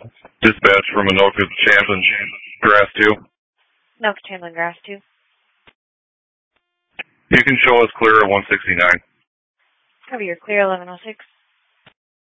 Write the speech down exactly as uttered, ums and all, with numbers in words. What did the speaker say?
Dispatch from Anoka Champlin, Grass two. Anoka Champlin, Grass two. You can show us clear at one sixty-nine. Cover your clear, eleven oh six.